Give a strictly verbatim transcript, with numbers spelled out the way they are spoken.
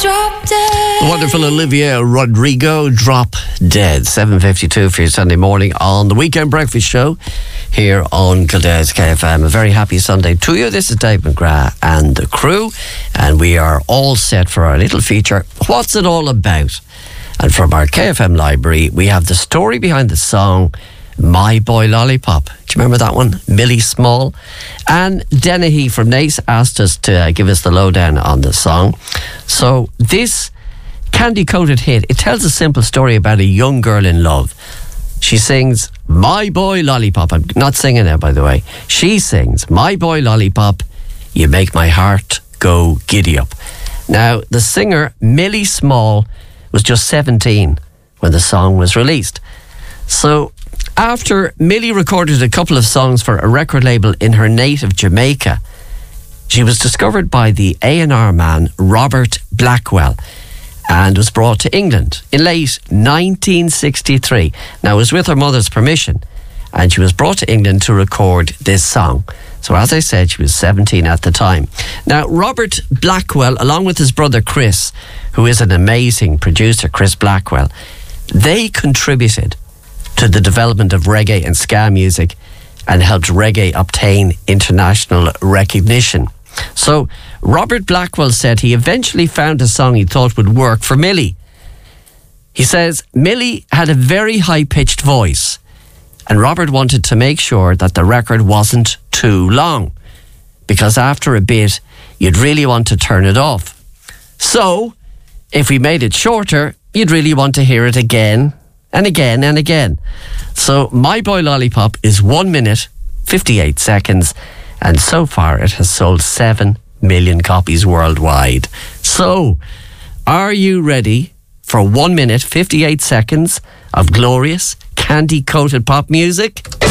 Drop Dead. The wonderful Olivia Rodrigo, Drop Dead. seven fifty-two for your Sunday morning on the Weekend Breakfast Show here on Kildare K F M. A very happy Sunday to you. This is Dave McGrath and the crew, and we are all set for our little feature, What's It All About? And from our K F M library, we have the story behind the song My Boy Lollipop. Do you remember that one? Millie Small. And Dennehy from Naas asked us to uh, give us the lowdown on the song. So this candy-coated hit, it tells a simple story about a young girl in love. She sings, My Boy Lollipop. I'm not singing now, by the way. She sings, My Boy Lollipop, you make my heart go giddy up. Now, the singer, Millie Small, was just seventeen when the song was released. So after Millie recorded a couple of songs for a record label in her native Jamaica, she was discovered by the A and R man Robert Blackwell and was brought to England in late nineteen sixty-three. Now, it was with her mother's permission, and she was brought to England to record this song. So as I said, she was seventeen at the time. Now, Robert Blackwell, along with his brother Chris, who is an amazing producer, Chris Blackwell, they contributed to the development of reggae and ska music and helped reggae obtain international recognition. So Robert Blackwell said he eventually found a song he thought would work for Millie. He says Millie had a very high-pitched voice, and Robert wanted to make sure that the record wasn't too long, because after a bit you'd really want to turn it off. So if we made it shorter, you'd really want to hear it again and again and again. So My Boy Lollipop is one minute, fifty-eight seconds, and so far it has sold seven million copies worldwide. So, are you ready for one minute, fifty-eight seconds of glorious, candy-coated pop music?